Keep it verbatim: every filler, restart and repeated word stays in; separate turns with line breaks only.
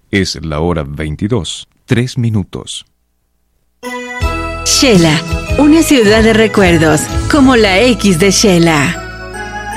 Es la hora veintidós, tres minutos.
Shela, una ciudad de recuerdos, como la X de Shela.